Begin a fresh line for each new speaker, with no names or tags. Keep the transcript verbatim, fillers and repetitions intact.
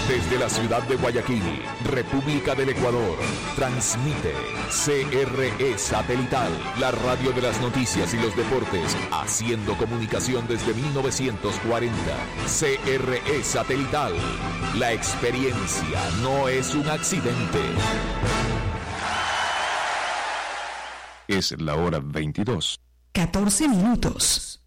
Desde la ciudad de Guayaquil, República del Ecuador, transmite C R E Satelital, la radio de las noticias y los deportes, haciendo comunicación desde mil novecientos cuarenta. C R E Satelital, la experiencia no es un accidente.
Es la hora veintidós.
catorce minutos.